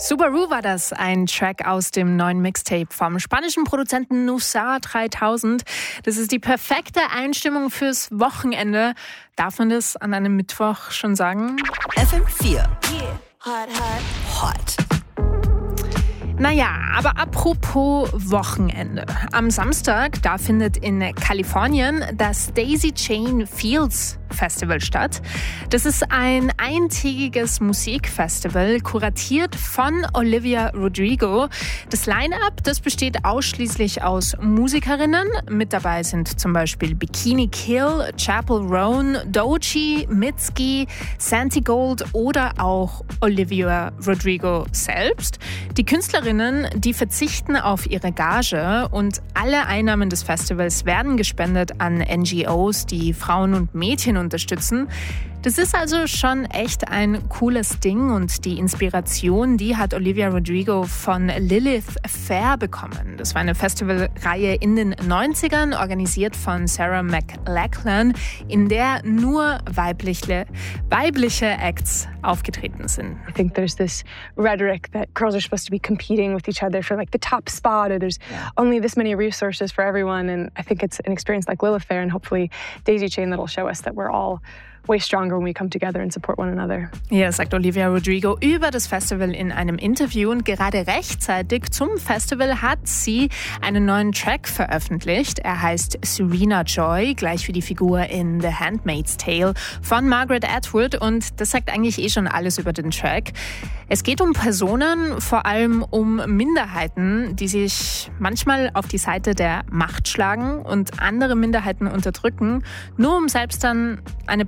Subaru war das, ein Track aus dem neuen Mixtape vom spanischen Produzenten Nusar 3000. Das ist die perfekte Einstimmung fürs Wochenende. Darf man das an einem Mittwoch schon sagen? FM4. Yeah. Hot. Naja, aber apropos Wochenende. Am Samstag, da findet in Kalifornien das Daisy Chain Fields Festival statt. Das ist ein eintägiges Musikfestival, kuratiert von Olivia Rodrigo. Das Line-Up, das besteht ausschließlich aus Musikerinnen. Mit dabei sind zum Beispiel Bikini Kill, Chappell Roan, Doechii, Mitski, Santigold oder auch Olivia Rodrigo selbst. Die Künstlerinnen, die verzichten auf ihre Gage und alle Einnahmen des Festivals werden gespendet an NGOs, die Frauen und Mädchen unterstützen. Das ist also schon echt ein cooles Ding und die Inspiration, die hat Olivia Rodrigo von Lilith Fair bekommen. Das war eine Festivalreihe in den 90ern, organisiert von Sarah McLachlan, in der nur weibliche Acts aufgetreten sind. I think there's this rhetoric that girls are supposed to be competing with each other for like the top spot, or there's only this many resources for everyone, and I think it's an experience like Lilith Fair and hopefully Daisy Chain that'll show us that we're all way stronger when we come together and support one another. Ja, sagt Olivia Rodrigo über das Festival in einem Interview, und gerade rechtzeitig zum Festival hat sie einen neuen Track veröffentlicht. Er heißt Serena Joy, gleich wie die Figur in The Handmaid's Tale von Margaret Atwood, und das sagt eigentlich schon alles über den Track. Es geht um Personen, vor allem um Minderheiten, die sich manchmal auf die Seite der Macht schlagen und andere Minderheiten unterdrücken, nur um selbst dann eine